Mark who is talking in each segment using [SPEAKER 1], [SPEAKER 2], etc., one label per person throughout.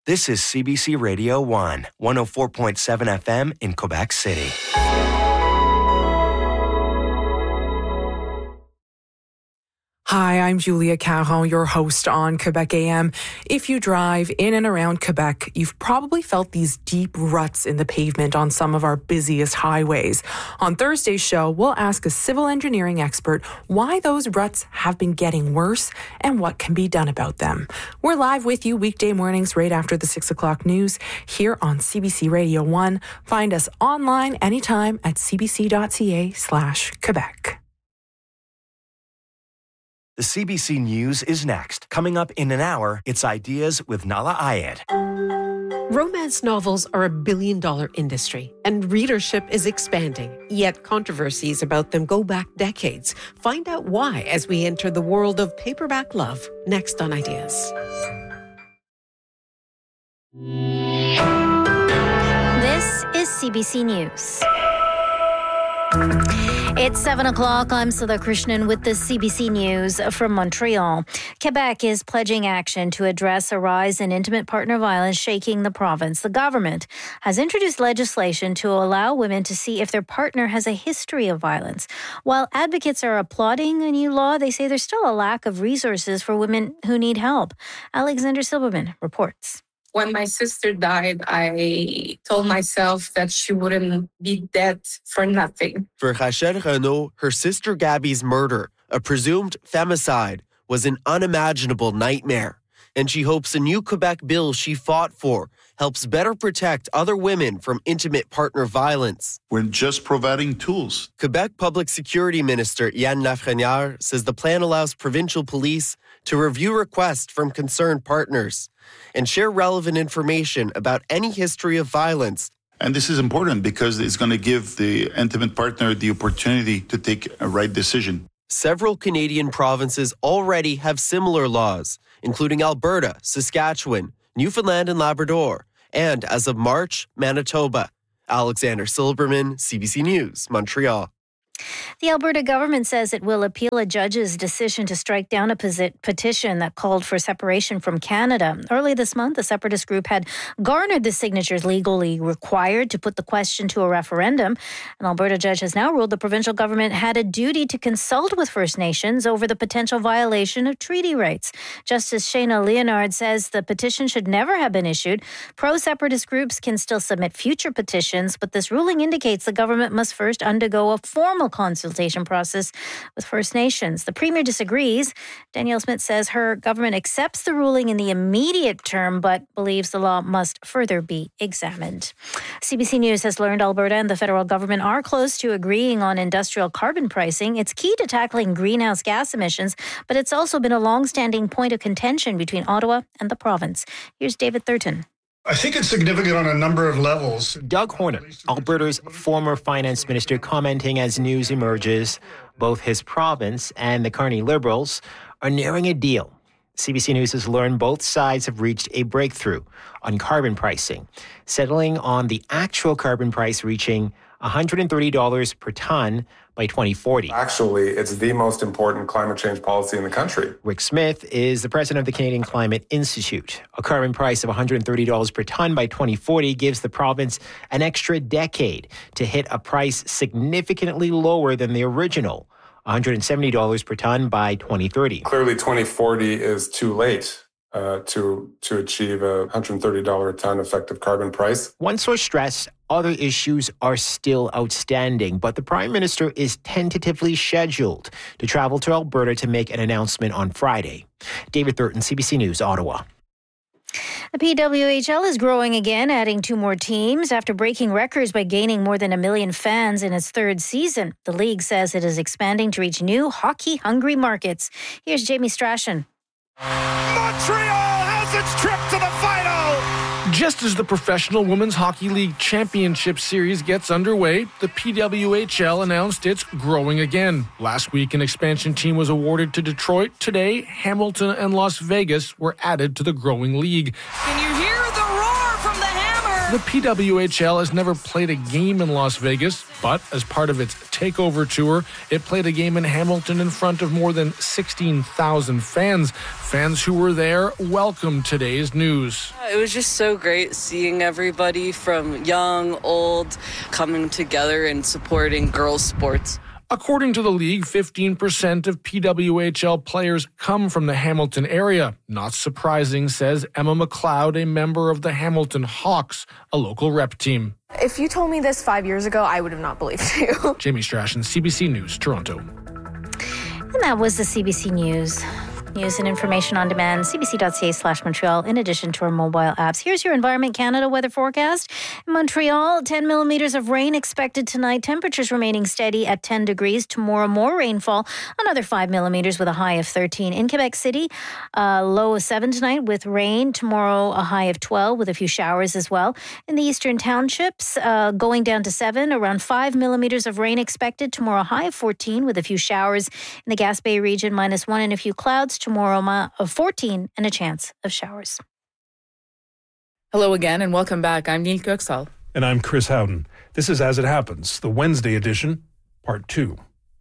[SPEAKER 1] This is CBC Radio 1, 104.7 FM in Quebec City.
[SPEAKER 2] Hi, I'm Julia Caron, your host on Quebec AM. If you drive in and around Quebec, you've probably felt these deep ruts in the pavement on some of our busiest highways. On Thursday's show, we'll ask a civil engineering expert why those ruts have been getting worse and what can be done about them. We're live with you weekday mornings right after the 6 o'clock news here on CBC Radio 1. Find us online anytime at cbc.ca/Quebec.
[SPEAKER 1] The CBC News is next. Coming up in an hour, it's Ideas with Nala Ayed.
[SPEAKER 3] Romance novels are a billion-dollar industry, and readership is expanding. Yet controversies about them go back decades. Find out why as we enter the world of paperback love. Next on Ideas.
[SPEAKER 4] This is CBC News. It's 7 o'clock. I'm Sudha Krishnan with the CBC News from Montreal. Quebec is pledging action to address a rise in intimate partner violence shaking the province. The government has introduced legislation to allow women to see if their partner has a history of violence. While advocates are applauding a new law, they say there's still a lack of resources for women who need help. Alexander Silberman reports.
[SPEAKER 5] When my sister died, I told myself that she wouldn't be dead for nothing.
[SPEAKER 6] For Rachel Renaud, her sister Gabby's murder, a presumed femicide, was an unimaginable nightmare. And she hopes a new Quebec bill she fought for helps better protect other women from intimate partner violence.
[SPEAKER 7] We're just providing tools.
[SPEAKER 6] Quebec Public Security Minister Yann Lafrenière says the plan allows provincial police to review requests from concerned partners and share relevant information about any history of violence.
[SPEAKER 7] And this is important because it's going to give the intimate partner the opportunity to take a right decision.
[SPEAKER 6] Several Canadian provinces already have similar laws, including Alberta, Saskatchewan, Newfoundland and Labrador, and as of March, Manitoba. Alexander Silberman, CBC News, Montreal.
[SPEAKER 4] The Alberta government says it will appeal a judge's decision to strike down a petition that called for separation from Canada. Early this month, the separatist group had garnered the signatures legally required to put the question to a referendum. An Alberta judge has now ruled the provincial government had a duty to consult with First Nations over the potential violation of treaty rights. Justice Shayna Leonard says the petition should never have been issued. Pro-separatist groups can still submit future petitions, but this ruling indicates the government must first undergo a formal consultation process with First Nations. The Premier disagrees. Danielle Smith says her government accepts the ruling in the immediate term, but believes the law must further be examined. CBC News has learned Alberta and the federal government are close to agreeing on industrial carbon pricing. It's key to tackling greenhouse gas emissions, but it's also been a long-standing point of contention between Ottawa and the province. Here's David Thurton.
[SPEAKER 8] I think it's significant on a number of levels.
[SPEAKER 9] Doug Horner, Alberta's former finance minister, commenting as news emerges, both his province and the Carney Liberals are nearing a deal. CBC News has learned both sides have reached a breakthrough on carbon pricing, settling on the actual carbon price reaching $130 per ton by 2040.
[SPEAKER 10] Actually, it's the most important climate change policy in the country.
[SPEAKER 9] Rick Smith is the president of the Canadian Climate Institute. A carbon price of $130 per ton by 2040 gives the province an extra decade to hit a price significantly lower than the original $170 per ton by 2030.
[SPEAKER 10] Clearly, 2040 is too late to achieve a $130 a ton effective carbon price.
[SPEAKER 9] One source stressed other issues are still outstanding, but the Prime Minister is tentatively scheduled to travel to Alberta to make an announcement on Friday. David Thurton, CBC News, Ottawa.
[SPEAKER 4] The PWHL is growing again, adding 2 more teams after breaking records by gaining more than 1 million fans in its 3rd season. The league says it is expanding to reach new hockey-hungry markets. Here's Jamie Strachan.
[SPEAKER 11] Montreal has its trip to the final! Just as the Professional Women's Hockey League Championship Series gets underway, the PWHL announced it's growing again. Last week, an expansion team was awarded to Detroit. Today, Hamilton and Las Vegas were added to the growing league.
[SPEAKER 12] Can you hear the roar from the Hammer?
[SPEAKER 11] The PWHL has never played a game in Las Vegas, but as part of its takeover tour, it played a game in Hamilton in front of more than 16,000 fans. Fans who were there welcomed today's news.
[SPEAKER 12] It was just so great seeing everybody from young, old, coming together and supporting girls' sports.
[SPEAKER 11] According to the league, 15% of PWHL players come from the Hamilton area. Not surprising, says Emma McLeod, a member of the Hamilton Hawks, a local rep team.
[SPEAKER 13] If you told me this 5 years ago, I would have not believed you.
[SPEAKER 11] Jamie Strachan, CBC News, Toronto.
[SPEAKER 4] And that was the CBC News. News and information on demand, cbc.ca/Montreal, in addition to our mobile apps. Here's your Environment Canada weather forecast. In Montreal, 10 millimeters of rain expected tonight. Temperatures remaining steady at 10 degrees. Tomorrow, more rainfall, another 5 millimeters with a high of 13. In Quebec City, low of 7 tonight with rain. Tomorrow, a high of 12 with a few showers as well. In the eastern townships, going down to 7, around 5 millimeters of rain expected. Tomorrow, high of 14 with a few showers. In the Gaspé region, -1 and a few clouds. Tomorrow, of 14 and a chance of showers.
[SPEAKER 14] Hello again and welcome back. I'm Neil Köksal.
[SPEAKER 15] And I'm Chris Howden. This is As It Happens, the Wednesday edition, part 2.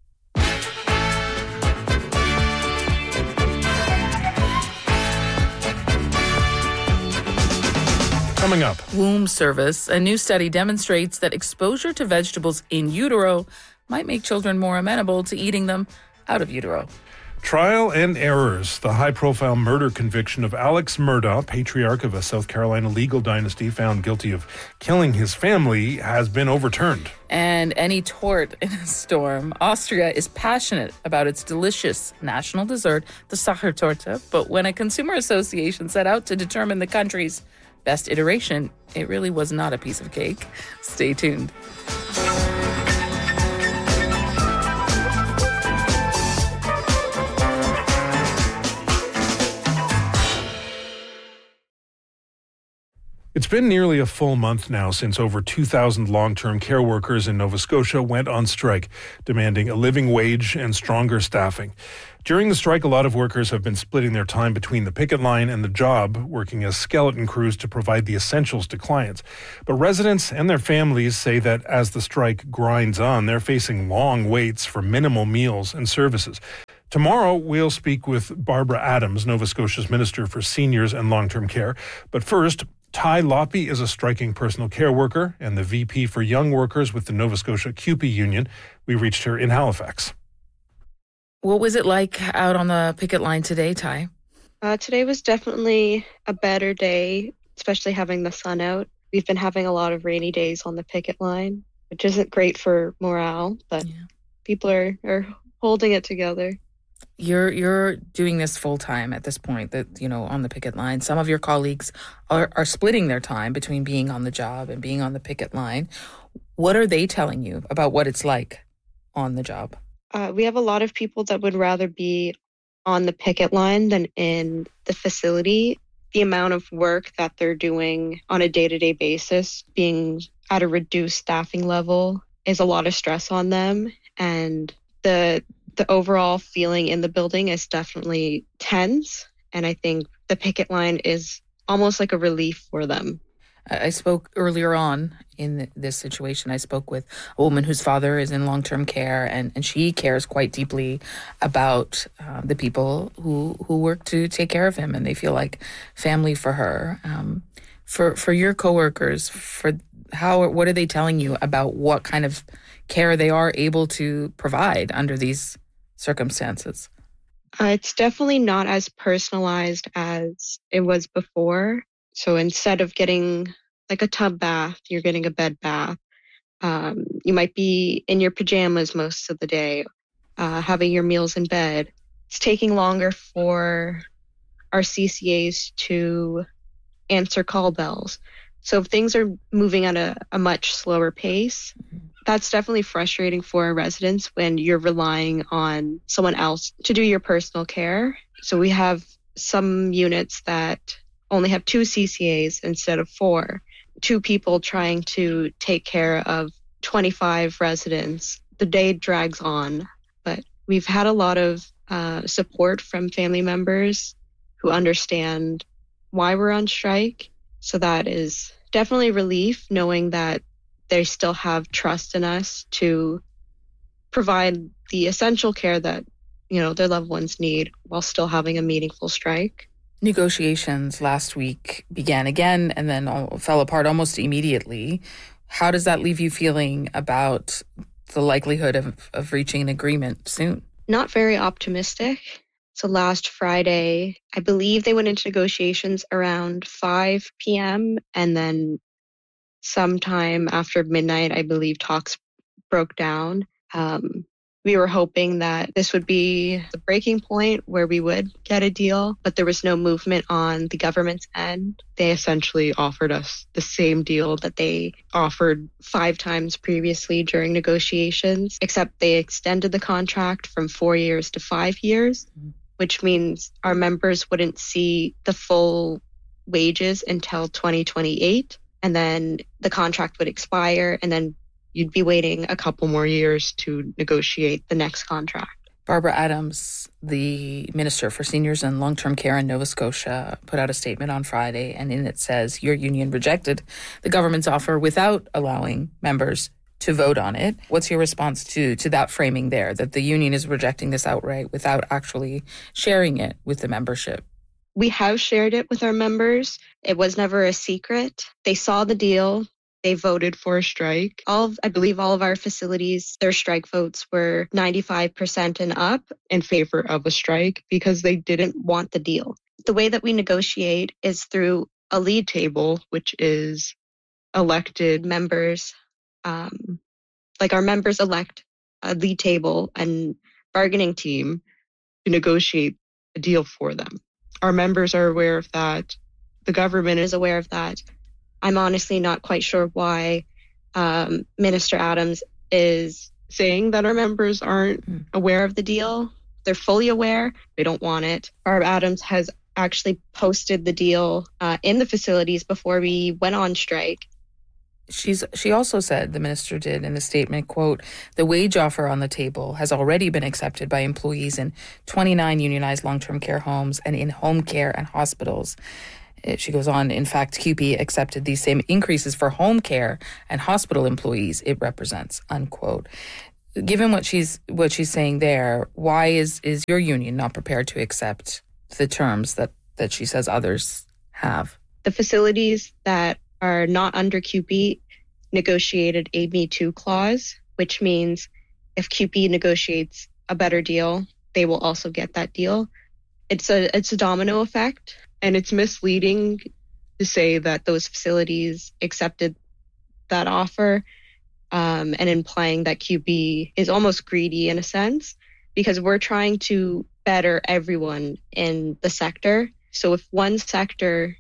[SPEAKER 15] Coming up.
[SPEAKER 14] Womb Service. A new study demonstrates that exposure to vegetables in utero might make children more amenable to eating them out of utero.
[SPEAKER 15] Trial and errors. The high-profile murder conviction of Alex Murdaugh, patriarch of a South Carolina legal dynasty found guilty of killing his family, has been overturned.
[SPEAKER 14] And any tort in a storm. Austria is passionate about its delicious national dessert, the Sachertorte, but when a consumer association set out to determine the country's best iteration, it really was not a piece of cake. Stay tuned.
[SPEAKER 15] It's been nearly a full month now since over 2,000 long-term care workers in Nova Scotia went on strike, demanding a living wage and stronger staffing. During the strike, a lot of workers have been splitting their time between the picket line and the job, working as skeleton crews to provide the essentials to clients. But residents and their families say that as the strike grinds on, they're facing long waits for minimal meals and services. Tomorrow, we'll speak with Barbara Adams, Nova Scotia's Minister for Seniors and Long-Term Care. But first, Ty Loppe is a striking personal care worker and the VP for Young Workers with the Nova Scotia CUPE Union. We reached her in Halifax.
[SPEAKER 14] What was it like out on the picket line today, Ty?
[SPEAKER 16] Today was definitely a better day, especially having the sun out. We've been having a lot of rainy days on the picket line, which isn't great for morale, but people are holding it together.
[SPEAKER 14] You're doing this full time at this point, on the picket line. Some of your colleagues are splitting their time between being on the job and being on the picket line. What are they telling you about what it's like on the job?
[SPEAKER 16] We have a lot of people that would rather be on the picket line than in the facility. The amount of work that they're doing on a day-to-day basis, being at a reduced staffing level, is a lot of stress on them. And the overall feeling in the building is definitely tense. And I think the picket line is almost like a relief for them.
[SPEAKER 14] I spoke earlier on in this situation. I spoke with a woman whose father is in long-term care, and she cares quite deeply about the people who work to take care of him, and they feel like family for her. For your coworkers, what are they telling you about what kind of care they are able to provide under these circumstances?
[SPEAKER 16] It's definitely not as personalized as it was before. So instead of getting like a tub bath, you're getting a bed bath. You might be in your pajamas most of the day, having your meals in bed. It's taking longer for our CCAs to answer call bells. So if things are moving at a much slower pace, that's definitely frustrating for our residents when you're relying on someone else to do your personal care. So we have some units that only have 2 CCAs instead of 4. 2 people trying to take care of 25 residents. The day drags on, but we've had a lot of support from family members who understand why we're on strike. So that is definitely relief knowing that they still have trust in us to provide the essential care that, their loved ones need while still having a meaningful strike.
[SPEAKER 14] Negotiations last week began again and then fell apart almost immediately. How does that leave you feeling about the likelihood of reaching an agreement soon?
[SPEAKER 16] Not very optimistic. So last Friday, I believe they went into negotiations around 5 p.m. and then sometime after midnight, I believe talks broke down. We were hoping that this would be the breaking point where we would get a deal, but there was no movement on the government's end. They essentially offered us the same deal that they offered 5 times previously during negotiations, except they extended the contract from 4 years to 5 years, which means our members wouldn't see the full wages until 2028. And then the contract would expire, and then you'd be waiting a couple more years to negotiate the next contract.
[SPEAKER 14] Barbara Adams, the Minister for Seniors and Long-Term Care in Nova Scotia, put out a statement on Friday, and in it says, your union rejected the government's offer without allowing members to vote on it. What's your response to that framing there, that the union is rejecting this outright without actually sharing it with the membership?
[SPEAKER 16] We have shared it with our members. It was never a secret. They saw the deal. They voted for a strike. I believe all of our facilities, their strike votes were 95% and up in favor of a strike because they didn't want the deal. The way that we negotiate is through a lead table, which is elected members. Our members elect a lead table and bargaining team to negotiate a deal for them. Our members are aware of that. The government is aware of that. I'm honestly not quite sure why Minister Adams is saying that our members aren't aware of the deal. They're fully aware. They don't want it. Barb Adams has actually posted the deal in the facilities before we went on strike.
[SPEAKER 14] She also said, the minister did in the statement, quote, the wage offer on the table has already been accepted by employees in 29 unionized long-term care homes and in home care and hospitals. She goes on, in fact, CUPE accepted these same increases for home care and hospital employees it represents, unquote. Given what she's saying there, why is your union not prepared to accept the terms that she says others have?
[SPEAKER 16] The facilities that are not under CUPE negotiated a Me Too clause, which means if CUPE negotiates a better deal, they will also get that deal. It's a domino effect. And it's misleading to say that those facilities accepted that offer and implying that CUPE is almost greedy in a sense, because we're trying to better everyone in the sector. So if one sector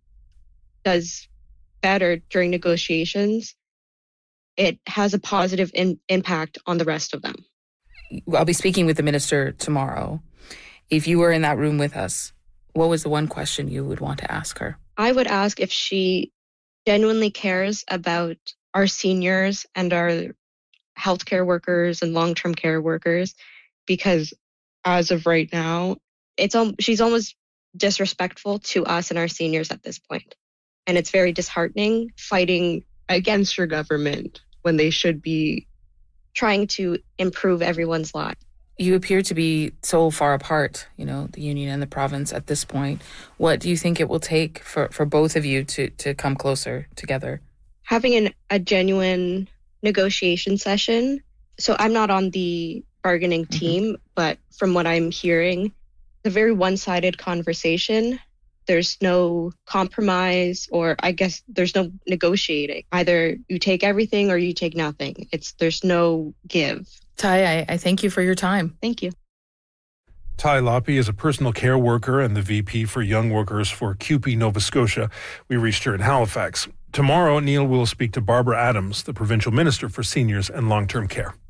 [SPEAKER 16] does better during negotiations, it has a positive impact on the rest of them.
[SPEAKER 14] I'll be speaking with the minister tomorrow. If you were in that room with us, what was the one question you would want to ask her?
[SPEAKER 16] I would ask if she genuinely cares about our seniors and our healthcare workers and long-term care workers, because as of right now, she's almost disrespectful to us and our seniors at this point. And it's very disheartening fighting against your government when they should be trying to improve everyone's lives.
[SPEAKER 14] You appear to be so far apart, the union and the province at this point. What do you think it will take for both of you to come closer together?
[SPEAKER 16] Having a genuine negotiation session. So I'm not on the bargaining team, but from what I'm hearing, it's a very one-sided conversation. There's no compromise, or I guess there's no negotiating. Either you take everything or you take nothing. There's no give.
[SPEAKER 14] Ty, I thank you for your time.
[SPEAKER 16] Thank you.
[SPEAKER 15] Ty Loppe is a personal care worker and the VP for Young Workers for CUPE Nova Scotia. We reached her in Halifax. Tomorrow, Neil will speak to Barbara Adams, the Provincial Minister for Seniors and Long-Term Care.